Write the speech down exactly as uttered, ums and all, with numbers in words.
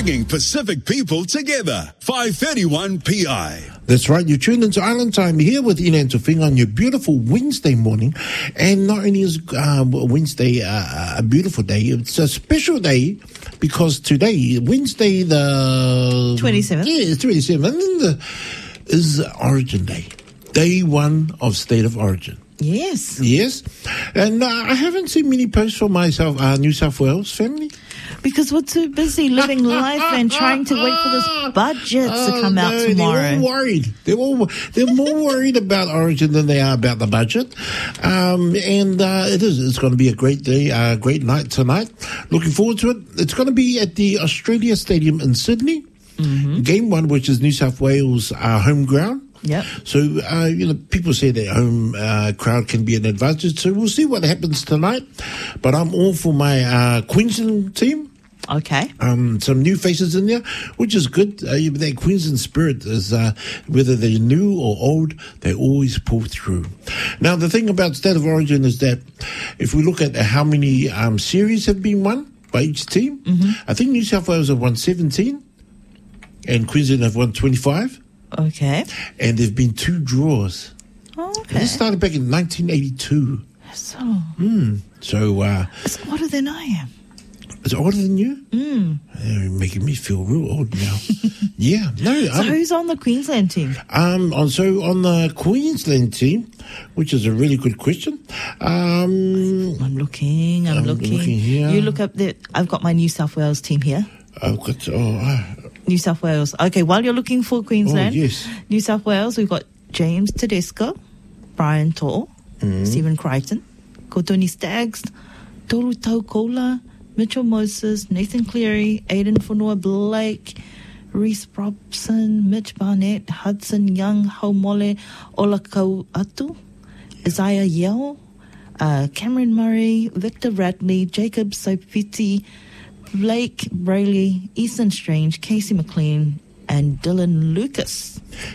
bringing Pacific people together. five thirty-one P I. That's right, you're tuned into Island Time here with Ina and Tuwhinga on your beautiful Wednesday morning. And not only is uh, Wednesday uh, a beautiful day, it's a special day because today, Wednesday the... twenty-seventh. Yeah, it's twenty-seventh. And then the, is Origin Day, day one of State of Origin. Yes. Yes. And uh, I haven't seen many posts for myself, uh, New South Wales family. Because we're too busy living life and trying to wait for this budget oh, to come no, out tomorrow. They're all worried. They're all they're more worried about Origin than they are about the budget. Um, and uh, it is. It's going to be a great day, a uh, great night tonight. Looking forward to it. It's going to be at the Australia Stadium in Sydney. Mm-hmm. Game one, which is New South Wales' uh, home ground. Yep. So, uh, you know, people say that home uh, crowd can be an advantage. So we'll see what happens tonight. But I'm all for my uh, Queensland team. Okay. Um, some new faces in there, which is good. Uh, that Queensland spirit is, uh, whether they're new or old, they always pull through. Now, the thing about State of Origin is that if we look at how many um, series have been won by each team, mm-hmm. I think New South Wales have won seventeen and Queensland have won twenty-five. Okay. And there have been two draws. Oh, okay. And this started back in nineteen eighty-two. So, mm. so uh, it's older than I am. It's older than you? Mm. You're making me feel real old now. yeah. No. So um, who's on the Queensland team? Um, on, so on the Queensland team, which is a really good question. Um, I'm looking, I'm, I'm looking. looking here. You look up the, I've got my New South Wales team here. I've got, oh, uh, New South Wales. Okay, while you're looking for Queensland, oh, yes. New South Wales, we've got James Tedesco, Brian To'o, mm. Stephen Crichton, Kotoni Staggs, Toru Taukola, Mitchell Moses, Nathan Cleary, Aidan Whanua Blake, Reece Robson, Mitch Barnett, Hudson Young, Haumole Olakau Atu, Isaiah Yeo, uh, Cameron Murray, Victor Radley, Jacob Sopiti, Blake Brayley, Easton Strange, Casey McLean, and Dylan Lucas.